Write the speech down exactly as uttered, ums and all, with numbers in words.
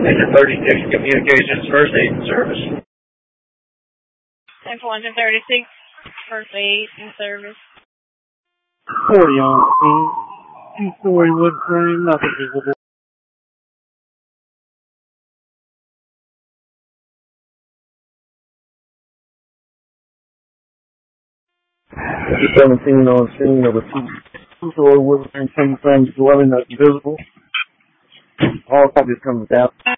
thirty-six Communications First Aid and Service. ten four thirty-six First Aid and Service. forty on scene. Two-story wood frame, nothing visible. seventeen on scene of a two-story wood frame, ten frames dwelling, nothing visible. All copies coming down.